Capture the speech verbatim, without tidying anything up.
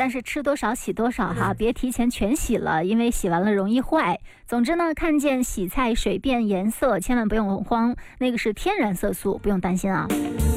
但是吃多少洗多少哈，别提前全洗了，因为洗完了容易坏。总之呢，看见洗菜水变颜色，千万不用慌，那个是天然色素，不用担心啊。